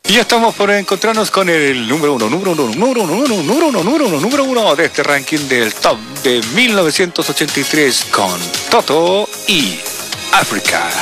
Y ya estamos por encontrarnos con el número uno de este ranking del top de 1983 con Toto y África.